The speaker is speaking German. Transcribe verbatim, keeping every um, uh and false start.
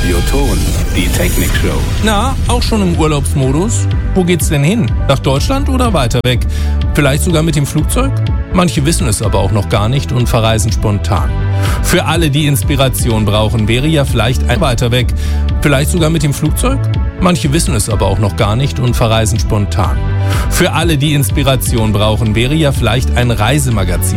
Radioton, die Technik-Show. Na, auch schon im Urlaubsmodus? Wo geht's denn hin? Nach Deutschland oder weiter weg? Vielleicht sogar mit dem Flugzeug? Manche wissen es aber auch noch gar nicht und verreisen spontan. Für alle, die Inspiration brauchen, wäre ja vielleicht ein weiter weg. Vielleicht sogar mit dem Flugzeug? Manche wissen es aber auch noch gar nicht und verreisen spontan. Für alle, die Inspiration brauchen, wäre ja vielleicht ein Reisemagazin